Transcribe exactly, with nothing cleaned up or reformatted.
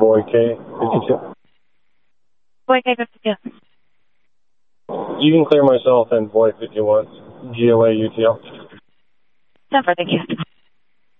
Boy K fifty-two. Boy K fifty-two. You can clear myself and Boy fifty-one. G L A U T L. ten four, thank you.